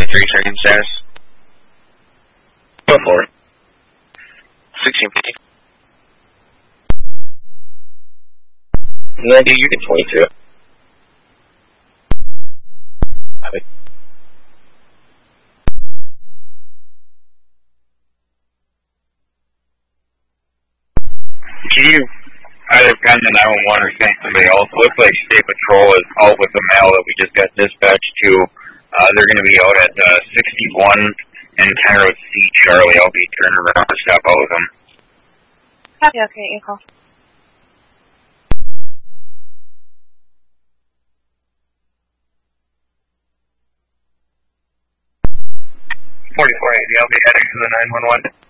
3 second status. Go for it. 1650. 90, you get 22. Can you either pen the 911 or send somebody else? Looks like State Patrol is out with the mail that we just got dispatched to. They're going to be out at 61 and 10 Road C, Charlie. I'll be turning around to step out with them. Copy, okay, your call. 4480, I'll be heading to the 911.